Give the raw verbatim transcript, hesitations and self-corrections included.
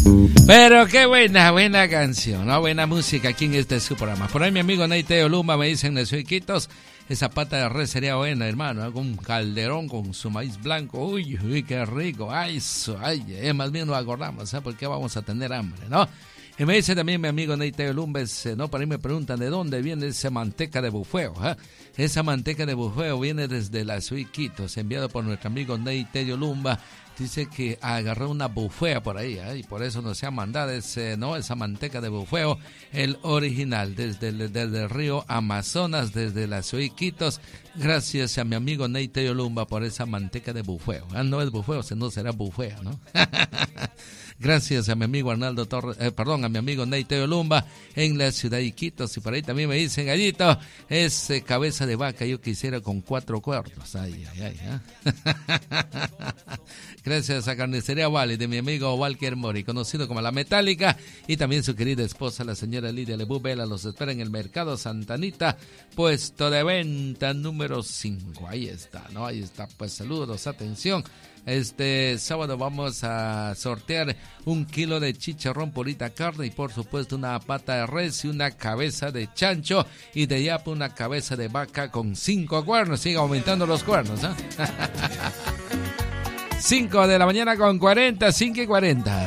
Pero qué buena, buena canción, ¿no? Buena música aquí en este su programa. Por ahí mi amigo Neiteo Luma me dicen, de Suiquitos, esa pata de res sería buena, hermano, ¿eh? Con un calderón con su maíz blanco, uy, uy, qué rico, ay, su, ay, eh, más bien nos acordamos, ¿sabes? Porque vamos a tener hambre, ¿no? Y me dice también mi amigo Neiteo Lumbes, eh, ¿no? Para ahí me preguntan de dónde viene esa manteca de bufeo, ¿eh? Esa manteca de bufeo viene desde la Suiquitos, enviado por nuestro amigo Neiteo Lumba. Dice que agarró una bufea por ahí, ¿eh? Y por eso nos ha mandado ese, ¿no? Esa manteca de bufeo, el original, desde el, desde el río Amazonas, desde las Suiquitos. Gracias a mi amigo Neiteo Lumba por esa manteca de bufeo. Ah, no es bufeo, sino será bufea, ¿no? Gracias a mi amigo Arnaldo Torres, eh, perdón, a mi amigo Neiteo Lumba en la ciudad de Iquitos. Y por ahí también me dicen, Gallito, es eh, cabeza de vaca, yo quisiera con cuatro cuernos. Ay, ay, ay, ¿eh? Gracias a Carnicería Wally de mi amigo Walker Mori, conocido como La Metálica, y también su querida esposa, la señora Lidia Lebú Vela, los espera en el Mercado Santanita, puesto de venta número cinco. Ahí está, ¿no? Ahí está, pues saludos, atención. Este sábado vamos a sortear un kilo de chicharrón, purita carne y por supuesto una pata de res y una cabeza de chancho y de yapa una cabeza de vaca con cinco cuernos. Sigue aumentando los cuernos, ¿eh? cinco de la mañana con cuarenta, cinco y cuarenta.